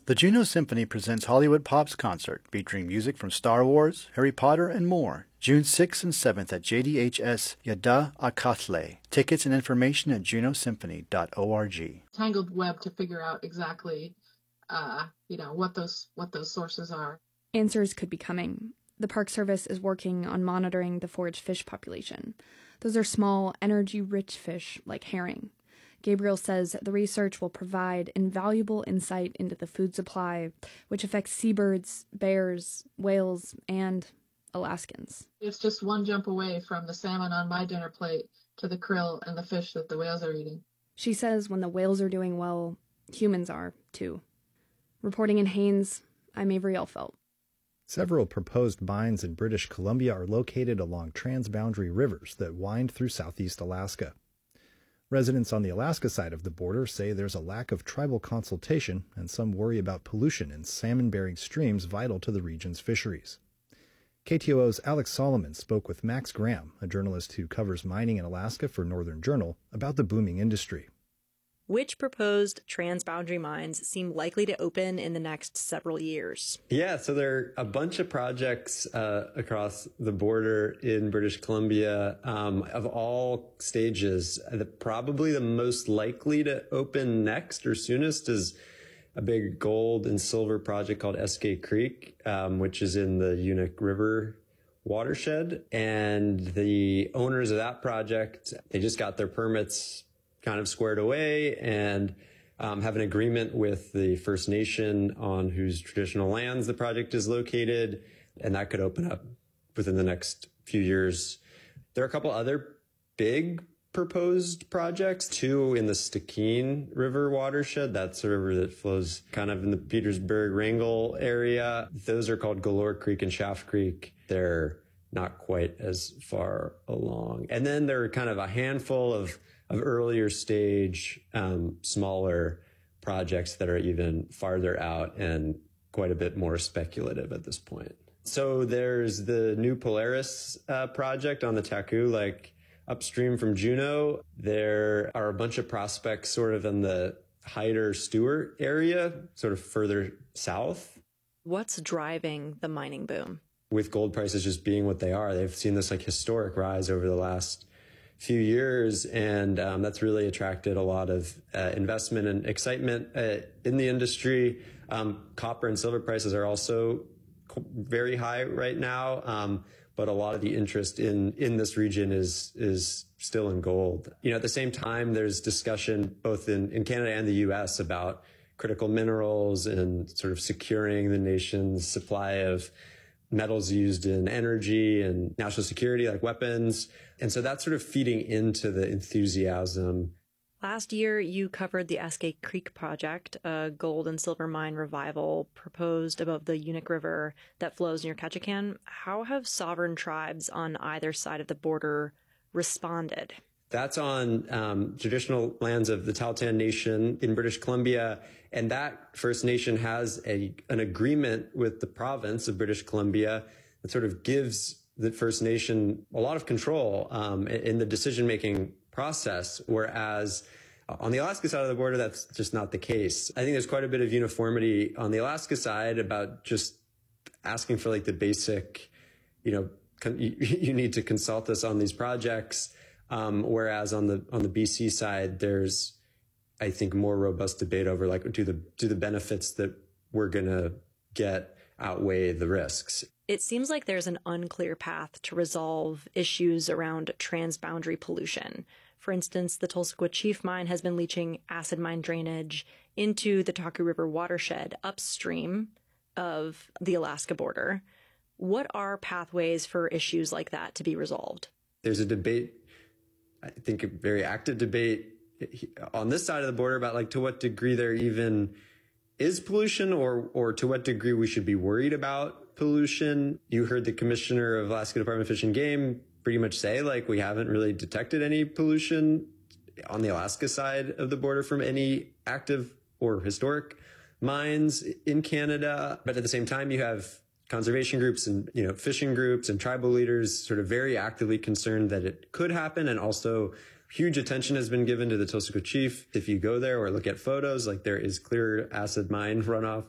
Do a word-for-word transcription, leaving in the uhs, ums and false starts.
The Juneau Symphony presents Hollywood Pop's concert, featuring music from Star Wars, Harry Potter, and more, June sixth and seventh at J D H S Yada Akatle. Tickets and information at juneau symphony dot org. Tangled web to figure out exactly, uh, you know, what those what those sources are. Answers could be coming. The Park Service is working on monitoring the forage fish population. Those are small, energy-rich fish like herring. Gabriel says the research will provide invaluable insight into the food supply, which affects seabirds, bears, whales, and Alaskans. It's just one jump away from the salmon on my dinner plate to the krill and the fish that the whales are eating. She says when the whales are doing well, humans are, too. Reporting in Haines, I'm Avery Elfelt. Several proposed mines in British Columbia are located along transboundary rivers that wind through southeast Alaska. Residents on the Alaska side of the border say there's a lack of tribal consultation, and some worry about pollution in salmon-bearing streams vital to the region's fisheries. K T O O's Alex Solomon spoke with Max Graham, a journalist who covers mining in Alaska for Northern Journal, about the booming industry. Which proposed transboundary mines seem likely to open in the next several years? Yeah, so there are a bunch of projects uh, across the border in British Columbia um, of all stages. The, probably the most likely to open next or soonest is a big gold and silver project called Eskay Creek, um, which is in the Unic River watershed. And the owners of that project, they just got their permits kind of squared away and um, have an agreement with the First Nation on whose traditional lands the project is located, and that could open up within the next few years. There are a couple other big proposed projects, two in the Stikine River watershed. That's a river that flows kind of in the Petersburg-Wrangell area. Those are called Galore Creek and Shaft Creek. They're not quite as far along. And then there are kind of a handful of of earlier stage, um, smaller projects that are even farther out and quite a bit more speculative at this point. So there's the new Polaris uh, project on the Taku, like upstream from Juneau. There are a bunch of prospects sort of in the Hyder-Stewart area, sort of further south. What's driving the mining boom? With gold prices just being what they are, they've seen this like historic rise over the last few years, and um, that's really attracted a lot of uh, investment and excitement uh, in the industry. Um, copper and silver prices are also very high right now, um, but a lot of the interest in in this region is is still in gold. You know, at the same time, there's discussion both in, in Canada and the U S about critical minerals and sort of securing the nation's supply of metals used in energy and national security, like weapons. And so that's sort of feeding into the enthusiasm. Last year, you covered the Eskay Creek project, a gold and silver mine revival proposed above the Unic River that flows near Ketchikan. How have sovereign tribes on either side of the border responded? That's on um, traditional lands of the Tahltan Nation in British Columbia. And that First Nation has a an agreement with the province of British Columbia that sort of gives the First Nation a lot of control um, in the decision-making process, whereas on the Alaska side of the border, that's just not the case. I think there's quite a bit of uniformity on the Alaska side about just asking for like the basic, you know, con- you, you need to consult us on these projects. Um, whereas on the on the B C side, there's, I think, more robust debate over like, do the do the benefits that we're going to get outweigh the risks? It seems like there's an unclear path to resolve issues around transboundary pollution. For instance, the Tulsa Chief mine has been leaching acid mine drainage into the Taku River watershed upstream of the Alaska border. What are pathways for issues like that to be resolved? There's a debate, I think a very active debate on this side of the border about like to what degree there even is pollution or or to what degree we should be worried about pollution. You heard the commissioner of Alaska Department of Fish and Game pretty much say like we haven't really detected any pollution on the Alaska side of the border from any active or historic mines in Canada. But at the same time, you have conservation groups and, you know, fishing groups and tribal leaders sort of very actively concerned that it could happen. And also huge attention has been given to the Tulsa Chief. If you go there or look at photos, like there is clear acid mine runoff